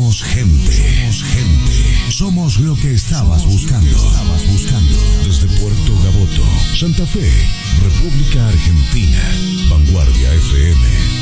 Somos gente. Somos gente. Somos lo que estabas buscando. Desde Puerto Gaboto, Santa Fe, República Argentina. Vanguardia FM.